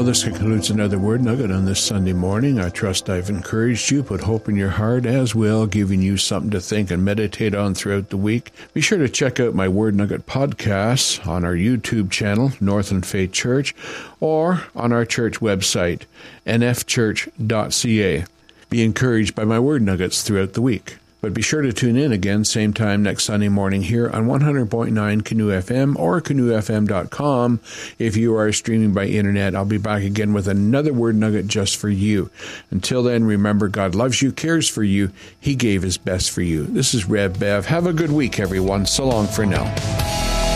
Well, this concludes another Word Nugget on this Sunday morning. I trust I've encouraged you, put hope in your heart as well, giving you something to think and meditate on throughout the week. Be sure to check out my Word Nugget podcasts on our YouTube channel, Northland Faith Church, or on our church website, nfchurch.ca. Be encouraged by my Word Nuggets throughout the week. But be sure to tune in again, same time next Sunday morning here on 100.9 Canoe FM or canoefm.com. If you are streaming by internet, I'll be back again with another Word Nugget just for you. Until then, remember, God loves you, cares for you. He gave His best for you. This is Rev Bev. Have a good week, everyone. So long for now.